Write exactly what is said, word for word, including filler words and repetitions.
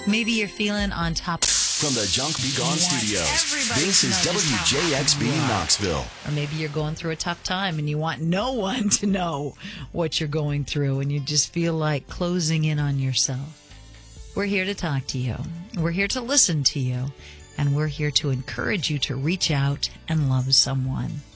Maybe you're feeling on top. From the Junk Be Gone Studios, this is W J X B Knoxville. Or maybe you're going through a tough time and you want no one to know what you're going through and you just feel like closing in on yourself. We're here to talk to you. We're here to listen to you. And we're here to encourage you to reach out and love someone.